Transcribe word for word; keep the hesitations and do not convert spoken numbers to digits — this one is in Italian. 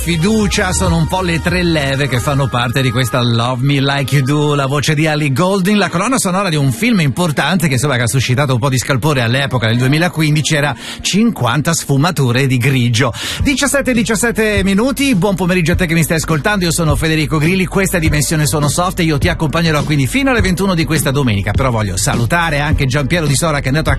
Fiducia sono un po' le tre leve che fanno parte di questa Love Me Like You Do, la voce di Ellie Goulding, la colonna sonora di un film importante che insomma che ha suscitato un po' di scalpore all'epoca, nel duemilaquindici, era cinquanta sfumature di grigio. diciassette diciassette minuti, buon pomeriggio a te che mi stai ascoltando, io sono Federico Grilli, questa è Dimensione Suono Soft e io ti accompagnerò quindi fino alle ventuno di questa domenica, però voglio salutare anche Giampiero Di Sora che è andato a